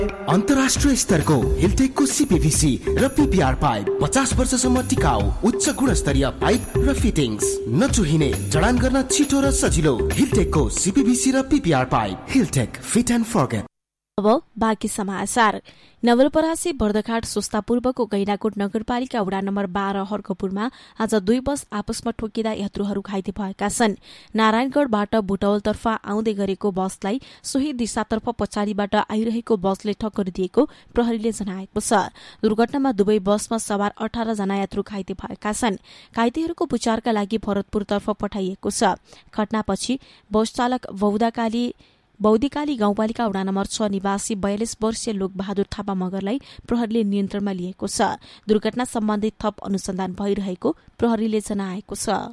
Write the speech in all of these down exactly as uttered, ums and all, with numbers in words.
अन्तर्राष्ट्रिय स्तरको हिलटेकको सीपीभीसी र पीपीआर पाइप पचास वर्षसम्म टिकाउ उच्च गुणस्तरीय पाइप र फिटिङ्स नचुहिने जडान गर्न छिटो र सजिलो हिलटेकको सीपीभीसी र PPR pipe हिलटेक fit and forget. अब बाँकी समाचार। नवलपरासी बर्दघाट सोस्ता पूर्वको गैंडाकोट नगरपालिका वडा नम्बर बाह्र हर्कपुरमा आज दुई बस आपसमा ठोकिँदा यात्रुहरू घाइते भएका छन्। नारायणगढ़बाट बुटवलतर्फ आउँदै गरेको बसलाई सोही दिशातर्फ पछाडिबाट आइरहेको बसले टक्कर दिएको प्रहरीले जनाएको छ। दुर्घटनामा दुवै बसमा सवार अठार जना यात्रु घाइते भएका छन्। घाइतेहरूको उपचारका लागि भरतपुरतर्फ पठाइएको छ। घटनापछि बस चालक बौद्धाकाली बौद्धिकाली गाउँपालिका वडा नम्बर छ निवासी बयालिस वर्षीय लोकबहादुर थापा मगरलाई प्रहरीले नियन्त्रणमा लिएको छ। दुर्घटना सम्बन्धी थप अनुसन्धान भइरहेको प्रहरीले जनाएको छ।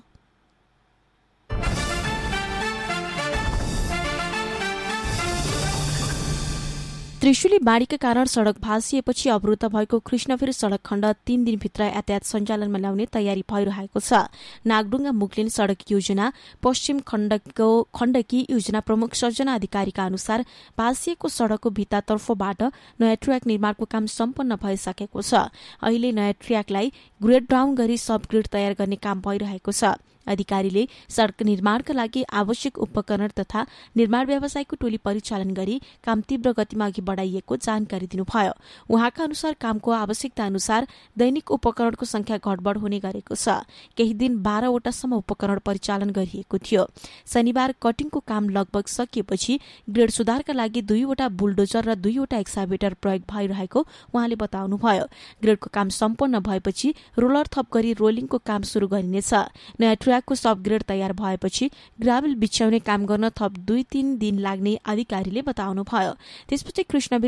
त्रिशुली बाढ़ीका कारण सड़क भाँसिएपछि अवरुद्ध भएको कृष्णवीर सड़क खण्ड तीन दिनभित्र यातायात सञ्चालनमा ल्याउने तयारी भइरहेको छ। नागडुङ्गा मुगलिन सड़क योजना पश्चिम खण्डको खण्डकी योजना प्रमुख सर्जना अधिकारीका अनुसार भाँसिएको सड़कको भित्तातर्फबाट नयाँ ट्र्याक निर्माणको काम सम्पन्न भइसकेको छ। अहिले नयाँ ट्र्याकलाई ग्रेड डाउन गरी सब ग्रिड तयार गर्ने काम भइरहेको छ। अधिकारीले सड़क निर्माणका लागि आवश्यक उपकरण तथा निर्माण व्यवसायको टोली परिचालन गरी काम तीव्र गतिमा अघि बढ़ाइएको जानकारी दिनुभयो। उहाँका अनुसार कामको आवश्यकता अनुसार दैनिक उपकरणको संख्या घटबढ़ हुने गरेको छ। केही दिन बाह्रवटासम्म उपकरण परिचालन गरिएको थियो। शनिबार कटिङको काम लगभग सकिएपछि ग्रेड सुधारका लागि दुईवटा बुलडोजर र दुईवटा एक्साभेटर प्रयोग भइरहेको उहाँले बताउनुभयो। ग्रेडको काम सम्पन्न भएपछि रोलर थप गरी रोलिङको काम शुरू गरिनेछ। नयाँ ट्र्याकको सब ग्रेड तयार भएपछि ग्राभेल बिछ्याउने काम गर्न थप दुई तीन दिन लाग्ने अधिकारीले बताउनुभयो। त्यसपछि कृष्णवीर